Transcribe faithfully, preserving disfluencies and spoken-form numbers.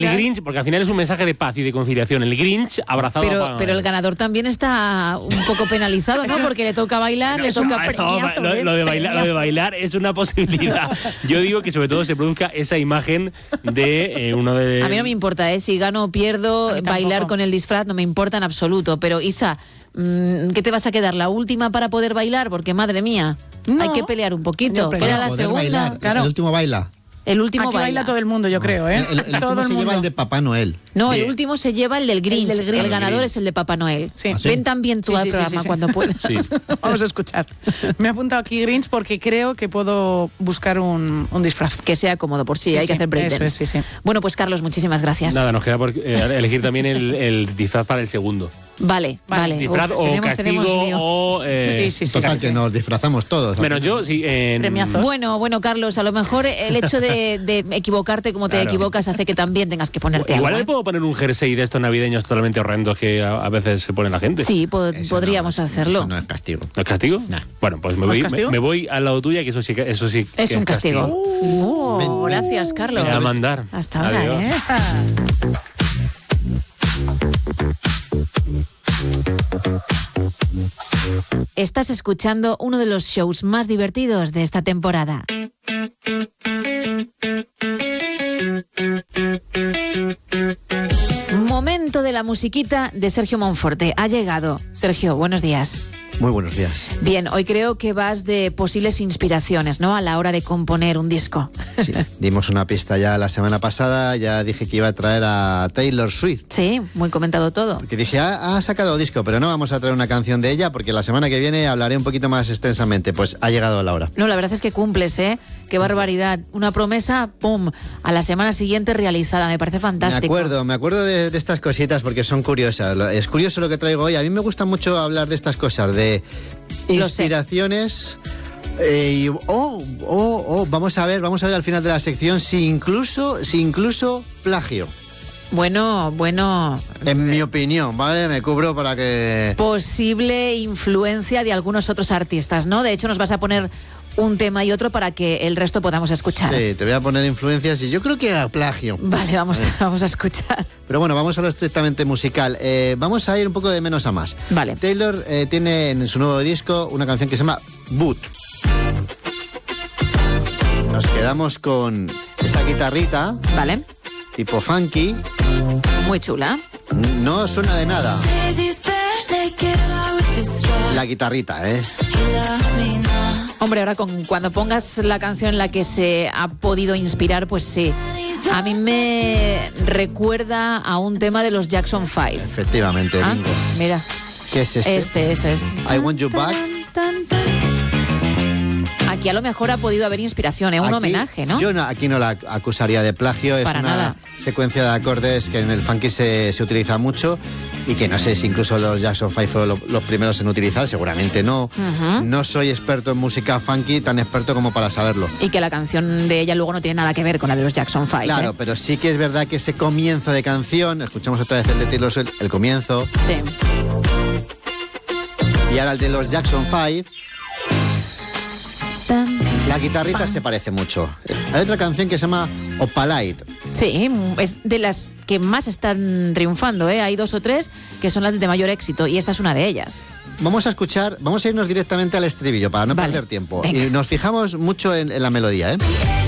El Grinch, porque al final es un mensaje de paz y de conciliación. El Grinch abrazado pero, a Papá pero el Noel. ganador también está un poco penalizado, ¿no? Porque le toca bailar, No, le eso- toca ah, no, premiazo, lo, ¿eh? lo de bailar, lo de bailar es una posibilidad. Yo digo que sobre todo se produzca esa imagen de eh, uno de... A mí no me importa, ¿eh? Si gano o pierdo, A mí bailar tampoco. con el disfraz no me importa en absoluto. Pero Isa, mmm, ¿qué te vas a quedar? ¿La última para poder bailar? Porque madre mía, No. hay que pelear un poquito. Yo Queda prefiero la Poder segunda. bailar, claro. el último baila. El último Aquí baila. baila todo el mundo, yo creo, ¿eh? El, el todo último el se mundo. lleva el de Papá Noel. No, Sí. el último se lleva el del Grinch. El del Grinch. El ganador Sí. es el de Papá Noel. Sí. ¿Ah, sí? Ven también tú Sí, al sí, sí, programa sí, sí. cuando puedas. Sí. Vamos a escuchar. Me he apuntado aquí Grinch porque creo que puedo buscar un, un disfraz. Que sea cómodo, por si Sí, hay sí, que hacer breakdance. eso es, sí, sí. Bueno, pues Carlos, muchísimas gracias. Nada, nos queda por eh, elegir también el, el disfraz para el segundo. Vale, vale. Disfraz Uf, o tenemos, castigo tenemos lío. o... eh, Sí, sí, sí. Total, sí, que sí. nos disfrazamos todos. Menos yo, sí. En, Premiazos. Bueno, bueno, Carlos, a lo mejor el hecho de, de equivocarte como te Claro. equivocas hace que también tengas que ponerte Igual algo, me ¿eh? puedo poner un jersey de estos navideños totalmente horrendos que a, a veces se pone la gente. Sí, po- Eso podríamos no, hacerlo. Eso no es castigo. ¿No es castigo? Nah. Bueno, pues me ¿No es voy, me, castigo? me voy al lado tuya, que eso sí que eso sí que Es un castigo. Oh, gracias, Carlos. Me voy a mandar. Hasta ahora, Adiós. ¿eh? Estás escuchando uno de los shows más divertidos de esta temporada. Momento de la musiquita de Sergio Monforte. Ha llegado. Sergio, buenos días. Muy buenos días. Bien, hoy creo que vas de posibles inspiraciones, ¿no? A la hora de componer un disco. Sí, dimos una pista ya la semana pasada, ya dije que iba a traer a Taylor Swift. Sí, muy comentado todo. Que dije, ha, ha sacado disco, pero no vamos a traer una canción de ella porque la semana que viene hablaré un poquito más extensamente. Pues ha llegado la hora. No, la verdad es que cumples, ¿eh? Qué barbaridad. Una promesa, ¡pum! A la semana siguiente realizada. Me parece fantástico. Me acuerdo, me acuerdo de, de estas cositas porque son curiosas. Lo- Es curioso lo que traigo hoy. A mí me gusta mucho hablar de estas cosas, de Lo sé. inspiraciones. eh, y, oh, oh, oh, vamos a ver, vamos a ver al final de la sección si incluso, si incluso plagio. Bueno, bueno. En mi opinión, ¿vale? Me cubro para que... Posible influencia de algunos otros artistas, ¿no? De hecho, nos vas a poner un tema y otro para que el resto podamos escuchar. Sí, te voy a poner influencias y yo creo que era plagio. Vale, vamos, vamos a escuchar. Pero bueno, vamos a lo estrictamente musical. Eh, vamos a ir un poco de menos a más. Vale. Taylor eh, tiene en su nuevo disco una canción que se llama Boot. Nos quedamos con esa guitarrita Vale. tipo funky. Muy chula. No suena de nada. La guitarrita, ¿eh? Hombre, ahora con, cuando pongas la canción en la que se ha podido inspirar, pues sí. A mí me recuerda a un tema de los Jackson Five. Efectivamente, Ah, bingo. mira, ¿Qué es este? este, eso es. I Want You Back. Tan, tan. Aquí a lo mejor ha podido haber inspiración, ¿eh? Un Aquí- homenaje, ¿no? Yo no, aquí no la acusaría de plagio. Es Para una nada. secuencia de acordes que en el funky se, se utiliza mucho y que no sé si incluso los Jackson Five fueron lo- los primeros en utilizar. Seguramente no. Ujú. No soy experto en música funky, tan experto como para saberlo. Y que la canción de ella luego no tiene nada que ver con la de los Jackson Five. Claro, ¿eh? pero sí que es verdad que ese comienzo de canción, escuchamos otra vez el de Taylor Swift, el comienzo, Sí. y ahora el de los Jackson Five, Tan, la guitarrita pam. se parece mucho. Hay otra canción que se llama Opalite. Sí, es de las que más están triunfando, ¿eh? Hay dos o tres que son las de mayor éxito y esta es una de ellas. Vamos a escuchar, vamos a irnos directamente al estribillo para no Vale, perder tiempo. venga. Y nos fijamos mucho en, en la melodía, ¿eh?